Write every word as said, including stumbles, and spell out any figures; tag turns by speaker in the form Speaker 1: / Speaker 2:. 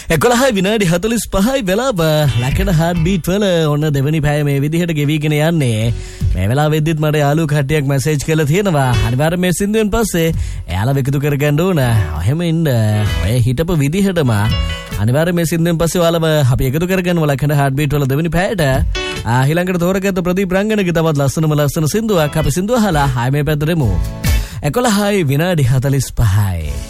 Speaker 1: එකොළහයි විනාඩි හතළිස් පහයි වෙලාව ලැකන හાર્ට් බීට් වල ඔන්න දෙවෙනි පැය මේ විදිහට ගෙවිගෙන යන්නේ. මේ වෙලාව වෙද්දිත් මට යාළුවෝ කට්ටියක් මැසේජ් කරලා තියෙනවා. අනිවාර්යයෙන් මේ සින්දුවෙන් පස්සේ එයාලා එකතු කරගන්න ඕන. එහෙම ඉන්න ඔය හිටපු විදිහටම අනිවාර්යයෙන් මේ සින්දුවෙන් පස්සේ ඔයාලම අපි එකතු කරගන්නවා ලැකන හાર્ට් බීට් වල දෙවෙනි පැයට. ආ ඊළඟට තෝරගත්ත ප්‍රදීප් රංගනගේ තවත් ලස්සනම ලස්සන සින්දුවක් අපි සින්දුව අහලා ආයෙ මේ පැත්තට එමු. එකොළහයි විනාඩි හතළිස් පහයි